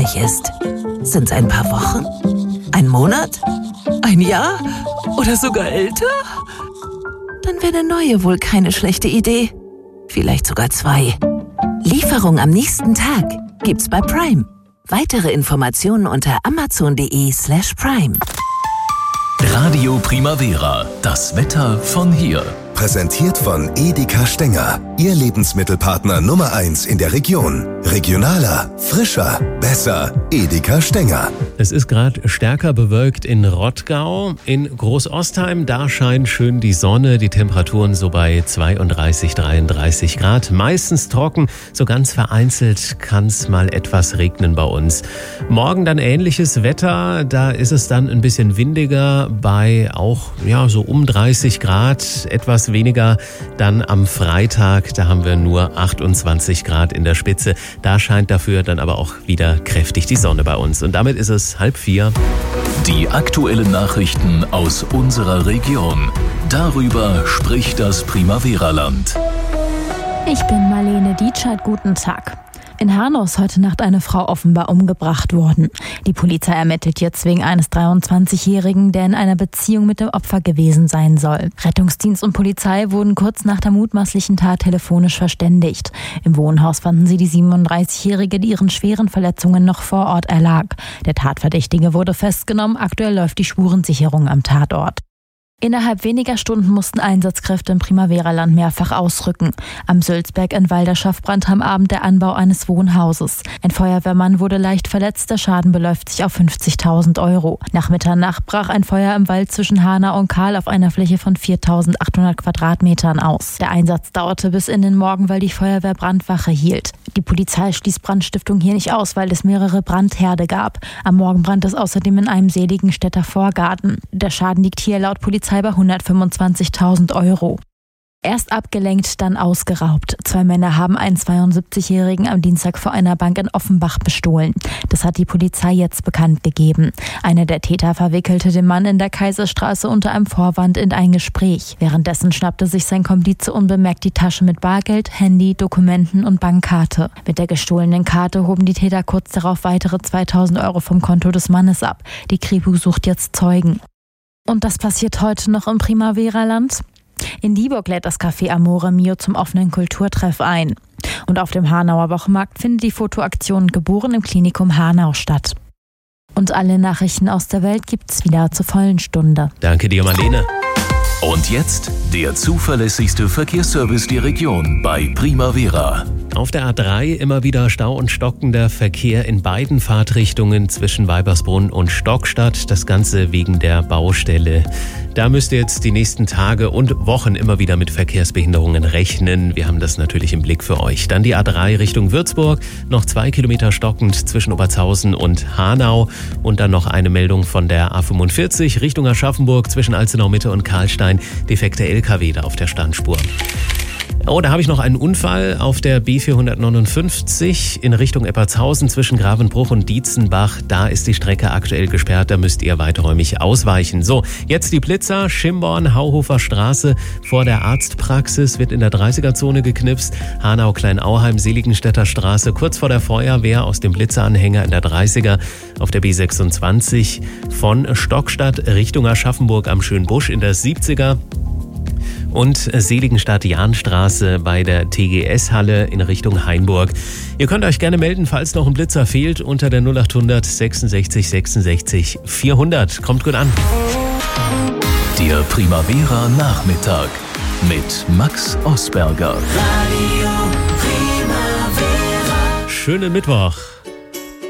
wirklich ist. Sind's ein paar Wochen? Ein Monat? Ein Jahr? Oder sogar älter? Dann wäre eine neue wohl keine schlechte Idee. Vielleicht sogar 2. Lieferung am nächsten Tag gibt's bei Prime. Weitere Informationen unter amazon.de/prime. Radio Primavera, das Wetter von hier. Präsentiert von Edeka Stenger. Ihr Lebensmittelpartner Nummer 1 in der Region. Regionaler, frischer, besser. Edeka Stenger. Es ist gerade stärker bewölkt in Rottgau. In Großostheim, da scheint schön die Sonne. Die Temperaturen so bei 32, 33 Grad. Meistens trocken, so ganz vereinzelt kann es mal etwas regnen bei uns. Morgen dann ähnliches Wetter. Da ist es dann ein bisschen windiger bei auch so um 30 Grad. Etwas weniger dann am Freitag. Da haben wir nur 28 Grad in der Spitze. Da scheint dafür dann aber auch wieder kräftig die Sonne bei uns. Und damit ist es 3:30. Die aktuellen Nachrichten aus unserer Region. Darüber spricht das Primavera-Land. Ich bin Marlene Dietschert, guten Tag. In Hanau ist heute Nacht eine Frau offenbar umgebracht worden. Die Polizei ermittelt jetzt wegen eines 23-Jährigen, der in einer Beziehung mit dem Opfer gewesen sein soll. Rettungsdienst und Polizei wurden kurz nach der mutmaßlichen Tat telefonisch verständigt. Im Wohnhaus fanden sie die 37-Jährige, die ihren schweren Verletzungen noch vor Ort erlag. Der Tatverdächtige wurde festgenommen. Aktuell läuft die Spurensicherung am Tatort. Innerhalb weniger Stunden mussten Einsatzkräfte im Primavera-Land mehrfach ausrücken. Am Sülzberg in Walderschaft brannte am Abend der Anbau eines Wohnhauses. Ein Feuerwehrmann wurde leicht verletzt, der Schaden beläuft sich auf 50.000 Euro. Nach Mitternacht brach ein Feuer im Wald zwischen Hanau und Kahl auf einer Fläche von 4.800 Quadratmetern aus. Der Einsatz dauerte bis in den Morgen, weil die Feuerwehr Brandwache hielt. Die Polizei schließt Brandstiftung hier nicht aus, weil es mehrere Brandherde gab. Am Morgen brannte es außerdem in einem Seligenstädter Vorgarten. Der Schaden liegt hier laut Polizei bei 125.000 Euro. Erst abgelenkt, dann ausgeraubt. 2 Männer haben einen 72-Jährigen am Dienstag vor einer Bank in Offenbach bestohlen. Das hat die Polizei jetzt bekannt gegeben. Einer der Täter verwickelte den Mann in der Kaiserstraße unter einem Vorwand in ein Gespräch. Währenddessen schnappte sich sein Komplize unbemerkt die Tasche mit Bargeld, Handy, Dokumenten und Bankkarte. Mit der gestohlenen Karte hoben die Täter kurz darauf weitere 2.000 Euro vom Konto des Mannes ab. Die Kripo sucht jetzt Zeugen. Und das passiert heute noch im Primavera-Land? In Dieburg lädt das Café Amore Mio zum offenen Kulturtreff ein. Und auf dem Hanauer Wochenmarkt findet die Fotoaktion Geboren im Klinikum Hanau statt. Und alle Nachrichten aus der Welt gibt's wieder zur vollen Stunde. Danke dir, Marlene. Und jetzt der zuverlässigste Verkehrsservice der Region bei Primavera. Auf der A3 immer wieder Stau und stockender Verkehr in beiden Fahrtrichtungen zwischen Weibersbrunn und Stockstadt. Das Ganze wegen der Baustelle. Da müsst ihr jetzt die nächsten Tage und Wochen immer wieder mit Verkehrsbehinderungen rechnen. Wir haben das natürlich im Blick für euch. Dann die A3 Richtung Würzburg. Noch 2 Kilometer stockend zwischen Obertshausen und Hanau. Und dann noch eine Meldung von der A45 Richtung Aschaffenburg zwischen Alzenau Mitte und Karlstein. Defekte LKW da auf der Standspur. Oh, da habe ich noch einen Unfall auf der B459 in Richtung Eppertshausen zwischen Gravenbruch und Dietzenbach. Da ist die Strecke aktuell gesperrt, da müsst ihr weiträumig ausweichen. So, jetzt die Blitzer, Schimborn, Hauhofer Straße vor der Arztpraxis wird in der 30er-Zone geknipst. Hanau-Kleinauheim, Seligenstädter Straße kurz vor der Feuerwehr aus dem Blitzeranhänger in der 30er auf der B26 von Stockstadt Richtung Aschaffenburg am Schönbusch in der 70er. Und Seligenstadt-Jahnstraße bei der TGS-Halle in Richtung Hainburg. Ihr könnt euch gerne melden, falls noch ein Blitzer fehlt, unter der 0800 66 66 400. Kommt gut an. Der Primavera-Nachmittag mit Max Osberger. Radio Primavera. Schönen Mittwoch.